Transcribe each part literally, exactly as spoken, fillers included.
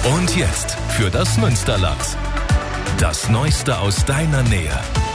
Und jetzt für das Münsterland. Das Neueste aus deiner Nähe.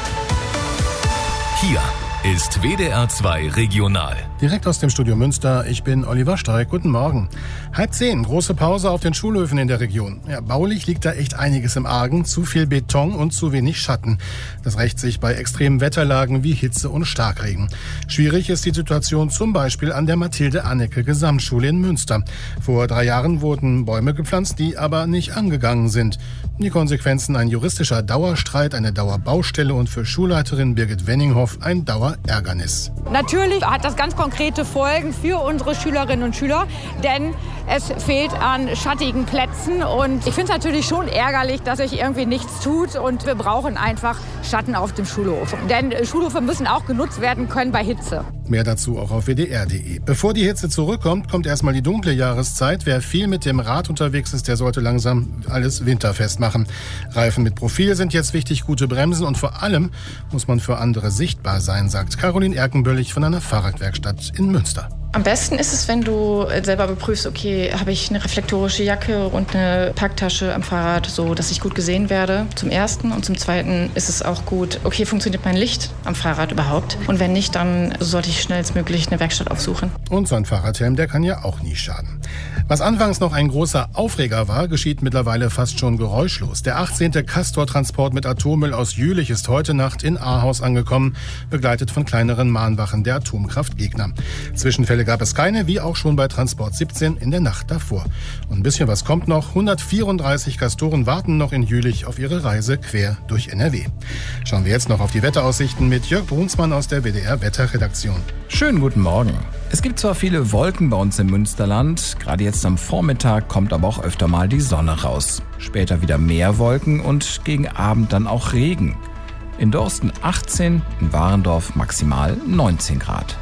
Hier ist W D R zwei Regional. Direkt aus dem Studio Münster, ich bin Oliver Streik. Guten Morgen. Halb zehn, große Pause auf den Schulhöfen in der Region. Ja, baulich liegt da echt einiges im Argen. Zu viel Beton und zu wenig Schatten. Das rächt sich bei extremen Wetterlagen wie Hitze und Starkregen. Schwierig ist die Situation zum Beispiel an der Mathilde-Annecke-Gesamtschule in Münster. Vor drei Jahren wurden Bäume gepflanzt, die aber nicht angegangen sind. Die Konsequenzen: ein juristischer Dauerstreit, eine Dauerbaustelle und für Schulleiterin Birgit Wenninghoff ein Dauerärgernis. Natürlich hat das ganz konkrete Folgen für unsere Schülerinnen und Schüler, denn es fehlt an schattigen Plätzen und ich finde es natürlich schon ärgerlich, dass sich irgendwie nichts tut und wir brauchen einfach Schatten auf dem Schulhof. Denn Schulhöfe müssen auch genutzt werden können bei Hitze. Mehr dazu auch auf W D R punkt de. Bevor die Hitze zurückkommt, kommt erstmal die dunkle Jahreszeit. Wer viel mit dem Rad unterwegs ist, der sollte langsam alles winterfest machen. Reifen mit Profil sind jetzt wichtig, gute Bremsen und vor allem muss man für andere sichtbar sein, sagt Caroline Erkenböllig von einer Fahrradwerkstatt in Münster. Am besten ist es, wenn du selber überprüfst, okay, habe ich eine reflektorische Jacke und eine Packtasche am Fahrrad, so dass ich gut gesehen werde, zum Ersten. Und zum Zweiten ist es auch gut, okay, funktioniert mein Licht am Fahrrad überhaupt? Und wenn nicht, dann sollte ich schnellstmöglich eine Werkstatt aufsuchen. Und so ein Fahrradhelm, der kann ja auch nie schaden. Was anfangs noch ein großer Aufreger war, geschieht mittlerweile fast schon geräuschlos. Der achtzehnte Castor-Transport mit Atommüll aus Jülich ist heute Nacht in Ahaus angekommen, begleitet von kleineren Mahnwachen der Atomkraftgegner. Zwischenfälle gab es keine, wie auch schon bei Transport siebzehn in der Nacht davor. Und ein bisschen was kommt noch. hundertvierunddreißig Castoren warten noch in Jülich auf ihre Reise quer durch N R W. Schauen wir jetzt noch auf die Wetteraussichten mit Jörg Brunsmann aus der W D R-Wetterredaktion. Schönen guten Morgen. Es gibt zwar viele Wolken bei uns im Münsterland, gerade jetzt am Vormittag kommt aber auch öfter mal die Sonne raus. Später wieder mehr Wolken und gegen Abend dann auch Regen. In Dorsten achtzehn, in Warendorf maximal neunzehn Grad.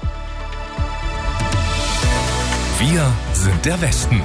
Wir sind der Westen.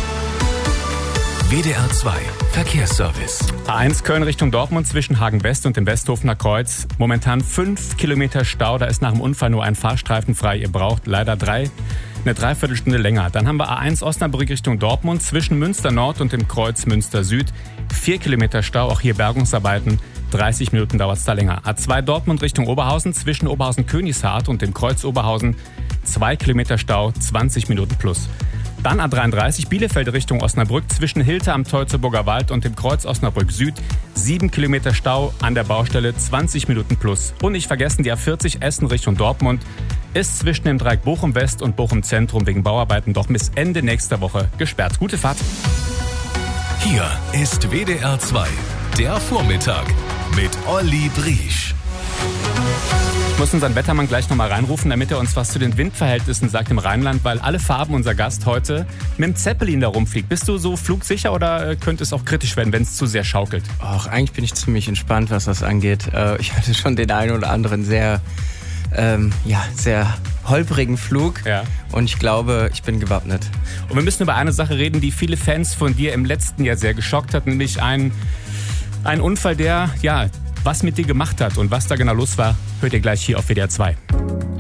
W D R zwei Verkehrsservice. A eins Köln Richtung Dortmund zwischen Hagen-West und dem Westhofener Kreuz. Momentan fünf Kilometer Stau. Da ist nach dem Unfall nur ein Fahrstreifen frei. Ihr braucht leider drei, eine Dreiviertelstunde länger. Dann haben wir A eins Osnabrück Richtung Dortmund zwischen Münster Nord und dem Kreuz Münster Süd. Vier Kilometer Stau, auch hier Bergungsarbeiten. dreißig Minuten dauert es da länger. A zwei Dortmund Richtung Oberhausen zwischen Oberhausen-Königshardt und dem Kreuz Oberhausen. Zwei Kilometer Stau, zwanzig Minuten plus. Dann A dreiunddreißig Bielefeld Richtung Osnabrück zwischen Hilte am Teutoburger Wald und dem Kreuz Osnabrück Süd. Sieben Kilometer Stau an der Baustelle, zwanzig Minuten plus. Und nicht vergessen, die A vierzig Essen Richtung Dortmund ist zwischen dem Dreieck Bochum West und Bochum Zentrum wegen Bauarbeiten doch bis Ende nächster Woche gesperrt. Gute Fahrt. Hier ist W D R zwei, der Vormittag mit Olli Briesch. Ich muss unseren Wettermann gleich nochmal reinrufen, damit er uns was zu den Windverhältnissen sagt im Rheinland, weil alle Farben unser Gast heute mit dem Zeppelin da rumfliegt. Bist du so flugsicher oder könnte es auch kritisch werden, wenn es zu sehr schaukelt? Ach, eigentlich bin ich ziemlich entspannt, was das angeht. Ich hatte schon den einen oder anderen sehr, ähm, ja, sehr holprigen Flug ja. Und ich glaube, ich bin gewappnet. Und wir müssen über eine Sache reden, die viele Fans von dir im letzten Jahr sehr geschockt hat, nämlich ein, ein Unfall, der, ja, was mit dir gemacht hat und was da genau los war, hört ihr gleich hier auf W D R zwei.